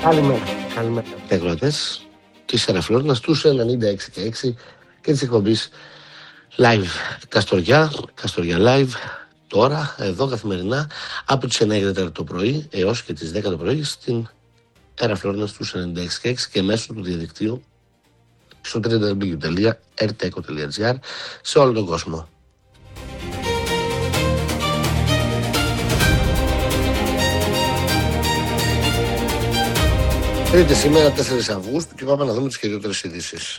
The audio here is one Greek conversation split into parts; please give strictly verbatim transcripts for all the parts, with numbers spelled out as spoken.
Καλημέρα. Καλημέρα. Εκδοτές της Ερεφλόρνας τους ενενήντα έξι και έξι και της εκπομπής Live Καστοριά, Καστοριά Live, τώρα, εδώ καθημερινά, από τις εννιά το πρωί έως και τις δέκα το πρωί στην Ερεφλόρνας τους ενενήντα έξι και έξι και μέσω του διαδικτύου στο double-u double-u double-u τελεία ερτέκο τελεία τζι άρ σε όλο τον κόσμο. Τρίτη σήμερα, τέσσερις Αυγούστου, και πάμε να δούμε τις χειριότερες ειδήσεις.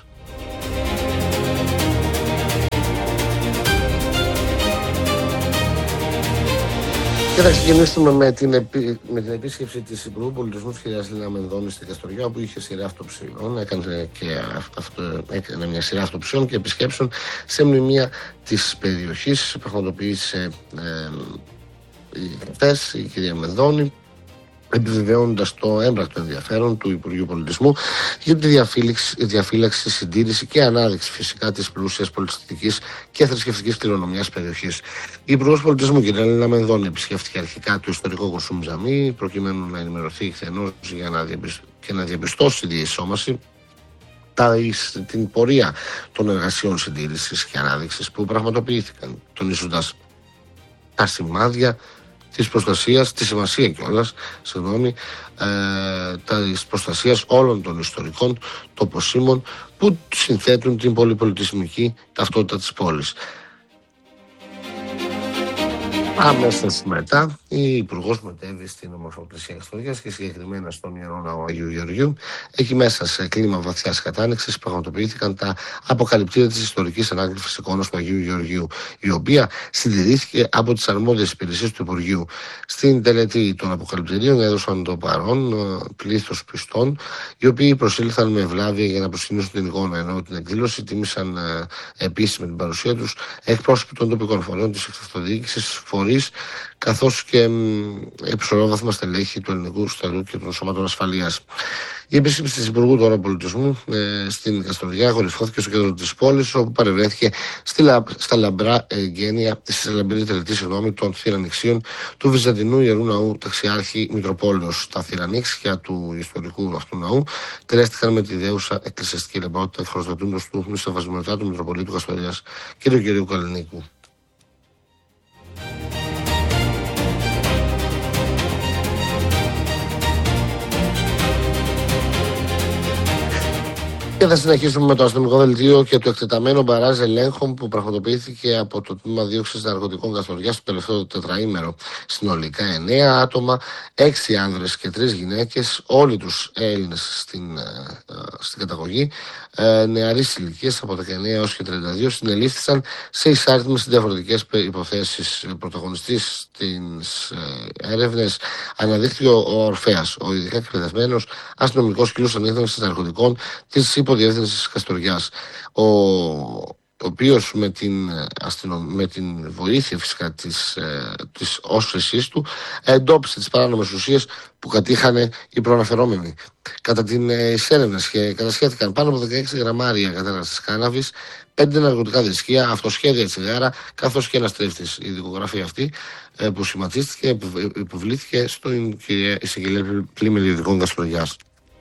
Και θα ξεκινήσουμε με την, επί... με την επίσκεψη της Υπουργού Πολιτισμού της κυρίας Λίνα Μενδώνη στην Καστοριά, όπου είχε σειρά αυτοψιών, έκανε, και αυτό... έκανε μια σειρά αυτοψιών και επισκέψεων σε μνημεία της περιοχής. Πραγματοποίησε ε, χθες η κυρία Μενδώνη, επιβεβαιώνοντας το έμπρακτο ενδιαφέρον του Υπουργείου Πολιτισμού για τη διαφύλαξη, συντήρηση και ανάδειξη φυσικά της πλούσιας πολιτιστικής και θρησκευτικής κληρονομιάς περιοχής. Η Υπουργός Πολιτισμού, κ. Λίνα Μενδώνη, επισκέφθηκε αρχικά το ιστορικό Κοσούμ Τζαμί, προκειμένου να ενημερωθεί εκτενώς για να διαπιστ... και να διαπιστώσει τη διεισόμαση την πορεία των εργασιών συντήρησης και ανάδειξης που πραγματοποιήθηκαν, τονίζοντας τα σημάδια της προστασίας, τη σημασία κιόλας, συγγνώμη, ε, της προστασίας όλων των ιστορικών τοποσύμων που συνθέτουν την πολυπολιτισμική ταυτότητα της πόλης. Αμέσως μετά, η Υπουργός μετέβη στην ομορφοπλησία Καστοριάς και συγκεκριμένα στον Ιερό Ναό Αγίου Γεωργίου. Εκεί μέσα σε κλίμα βαθιάς κατάνοιξης πραγματοποιήθηκαν τα αποκαλυπτήρια της ιστορικής ανάγλυφης εικόνας του Αγίου Γεωργίου, η οποία συντηρήθηκε από τις αρμόδιες υπηρεσίες του Υπουργείου. Στην τελετή των αποκαλυπτηρίων έδωσαν το παρόν πλήθος πιστών, οι οποίοι προσήλθαν με ευλάβεια για να προσκυνήσουν την εικόνα, ενώ την εκδήλωση τίμησαν επίσης με την παρουσία τους εκπρόσωποι των τοπικών φορέων της αυτοδιοίκησης, φορείς, καθώς και υψηλόβαθμα στελέχη του ελληνικού στρατού και των σωμάτων ασφαλείας. Η επίσκεψη της Υπουργού τώρα Πολιτισμού ε, στην Καστοριά κορυφώθηκε στο κέντρο της πόλης, όπου παρευρέθηκε στη λα, στα λαμπρά εγγένεια, στη λαμπρή τελετή συγγνώμη, των θηρανιξίων του Βυζαντινού Ιερού Ναού Ταξιάρχη Μητροπόλεως. Τα θηρανίξια του ιστορικού αυτού ναού τελέστηκαν με τη δέουσα εκκλησιαστική λαμπρότητα, ευχαριστώντας του μισοβασμιωτά του Μητροπολίτου Καστοριάς κ. κ. Καλλινίκου. Και θα συνεχίσουμε με το αστυνομικό δελτίο και το εκτεταμένο μπαράζ ελέγχων που πραγματοποιήθηκε από το Τμήμα Δίωξης Ναρκωτικών Καστοριάς το τελευταίο τετραήμερο. Συνολικά εννέα άτομα, έξι άνδρες και τρεις γυναίκες, όλοι τους Έλληνες στην, στην καταγωγή, ε, νεαρής ηλικίας από δεκαεννέα έως και τριάντα δύο, συνελήφθησαν σε εισάρτημες διαφορετικές υποθέσεις. Πρωταγωνιστής στις ε, έρευνες αναδείχθηκε ο, ο Ορφέας, ο ειδικά εκπαιδευμένος αστυνομικός κύλος ανίχνευσης ναρκωτικών της υποδιεύθυνσης Καστοριάς, ο, ο οποίος με την, αστυνο, με την βοήθεια φυσικά της, ε, της όσφρησής του εντόπισε τις παράνομες ουσίες που κατήχανε οι προαναφερόμενοι. Κατά την εισέρευνες και κατασχέθηκαν πάνω από δεκαέξι γραμμάρια κατάραστης κάναβης, πέντε ναρκωτικά δισκεία, αυτοσχέδια τσιγάρα, καθώς και ένας τρέφτης. Η δικογραφία αυτή ε, που σχηματίστηκε υποβλήθηκε στην εισαγγελέα πλημμυριωδικών Καστοριάς.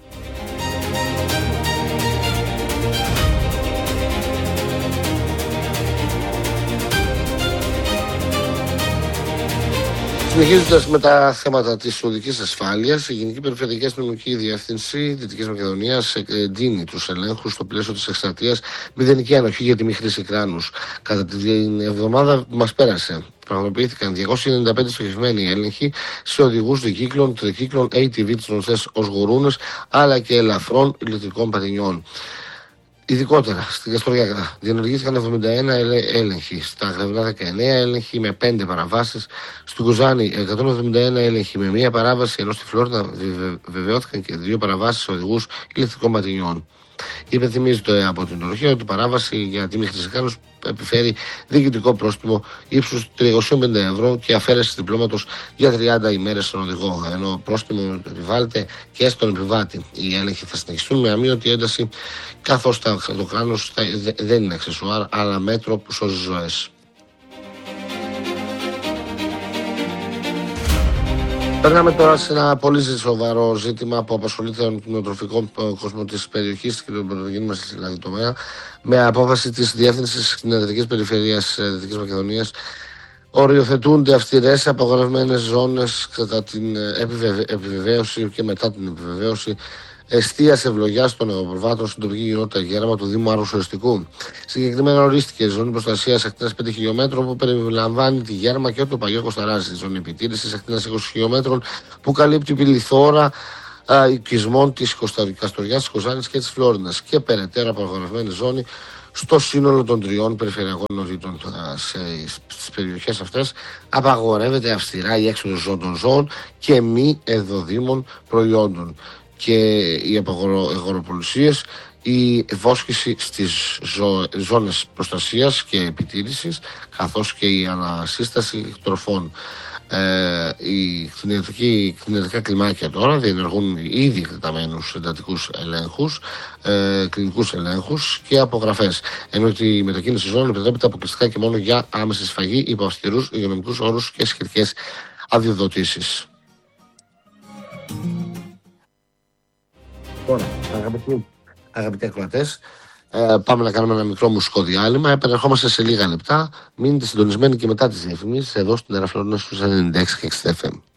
Συνεχίζοντας με τα θέματα της οδικής ασφάλειας, η Γενική Περιφερειακή Αστυνομική Διεύθυνση Δυτικής Μακεδονίας εντείνει τους ελέγχους στο πλαίσιο της εκστρατείας Μηδενική Ανοχή για τη μη χρήση κράνους. Κατά την εβδομάδα που μας πέρασε, πραγματοποιήθηκαν διακόσιοι ενενήντα πέντε στοχευμένοι έλεγχοι σε οδηγούς δικύκλων, τρικύκλων, έι τι βι, τις γνωστές ως γουρούνες, αλλά και ελαφρών ηλεκτρικών πατινιών. Ειδικότερα στην Καστοριά διενεργήθηκαν εβδομήντα ένα έλεγχοι, στα Γρεβνά δεκαεννέα έλεγχοι με πέντε παραβάσεις, στην Κουζάνη εκατόν εβδομήντα ένα έλεγχοι με μία παράβαση, ενώ στη Φλόρινα βεβαιώθηκαν και δύο παραβάσεις σε οδηγούς ηλεκτρικών πατινιών. Υπενθυμίζεται από την οροχή ότι η παράβαση για τη μη χρήση κράνους επιφέρει διοικητικό πρόστιμο ύψους τριακόσια πενήντα ευρώ και αφαίρεση διπλώματος για τριάντα ημέρες στον οδηγό, ενώ πρόστιμο επιβάλλεται και στον επιβάτη. Οι έλεγχοι θα συνεχιστούν με αμύωτη ένταση, καθώς το κράνος δεν είναι αξεσουάρ, αλλά μέτρο που σώζει ζωές. Περνάμε τώρα σε ένα πολύ σοβαρό ζήτημα που απασχολεί τον κτηνοτροφικό κόσμο της περιοχής και τον πρωτογενή μας δηλαδή τομέα, με απόφαση της Διεύθυνσης Κτηνιατρικής Περιφερείας Δυτικής Μακεδονίας. Οριοθετούνται αυστηρές απαγορευμένες ζώνες κατά την επιβεβαίωση και μετά την επιβεβαίωση εστίας ευλογιάς των εγωπροβάτων στην τοπική κοινότητα Γέραμα του Δήμου Άρους Οριστικού. Συγκεκριμένα ορίστηκε ζώνη προστασίας ακτίνας πέντε χιλιόμετρων που περιλαμβάνει τη Γέραμα και το Παγιό Κοσταράζη. Ζώνη επιτήρησης ακτίνας είκοσι χιλιόμετρων που καλύπτει πληθώρα οικισμών της Καστοριάς, της Κοζάνης και της Φλόρινας. Και περαιτέρω απαγορευμένη ζώνη στο σύνολο των τριών περιφερειακών ενωτήτων. Στις περιοχές αυτές απαγορεύεται αυστηρά η έξοδος των ζώων και μη εδωδήμων προϊόντων και οι αγοροπολισίες, η βόσκηση στις ζω... ζώνες προστασίας και επιτήρησης, καθώς και η ανασύσταση τροφών. Ε, οι κτηνιατρικά κλιμάκια τώρα διενεργούν ήδη εκτεταμένους εντατικούς ελέγχους, ε, κλινικούς ελέγχους και απογραφές, ενώ η μετακίνηση ζώνων επιτρέπεται αποκλειστικά και μόνο για άμεση σφαγή υπό αυστηρούς υγειονομικούς όρους και σχετικές αδειοδοτήσεις. Τώρα, αγαπητοί, αγαπητοί ακροατές, ε, πάμε να κάνουμε ένα μικρό μουσικό διάλειμμα. Επανερχόμαστε σε λίγα λεπτά. Μείνετε συντονισμένοι και μετά τις διαφημίσεις εδώ στην Αεροφλόρινα στους ενενήντα έξι και έξι εφ εμ.